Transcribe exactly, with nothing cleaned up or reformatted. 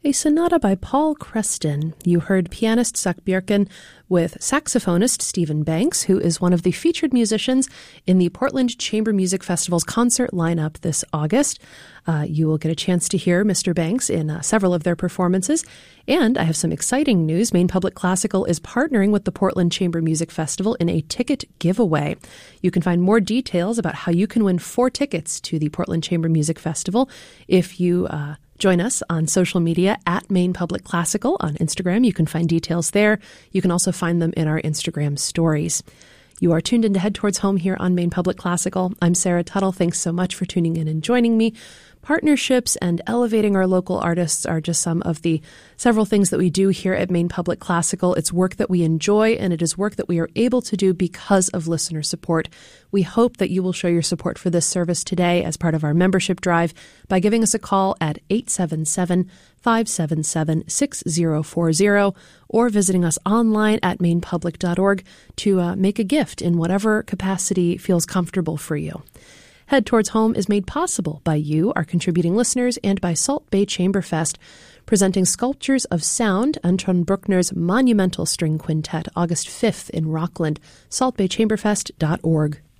A sonata by Paul Creston. You heard pianist Zach Bjerken with saxophonist Stephen Banks, who is one of the featured musicians in the Portland Chamber Music Festival's concert lineup this August. Uh, you will get a chance to hear Mister Banks in uh, several of their performances. And I have some exciting news. Maine Public Classical is partnering with the Portland Chamber Music Festival in a ticket giveaway. You can find more details about how you can win four tickets to the Portland Chamber Music Festival if you uh, join us on social media at Maine Public Classical on Instagram. You can find details there. You can also find them in our Instagram stories. You are tuned in to Head Towards Home here on Maine Public Classical. I'm Sarah Tuttle. Thanks so much for tuning in and joining me. Partnerships and elevating our local artists are just some of the several things that we do here at Maine Public Classical. It's work that we enjoy, and it is work that we are able to do because of listener support. We hope that you will show your support for this service today as part of our membership drive by giving us a call at eight seven seven, five seven seven, six zero four zero or visiting us online at maine public dot org to uh, make a gift in whatever capacity feels comfortable for you. Head Towards Home is made possible by you, our contributing listeners, and by Salt Bay Chamber Fest, presenting Sculptures of Sound, Anton Bruckner's monumental string quintet, August fifth in Rockland, salt bay chamber fest dot org.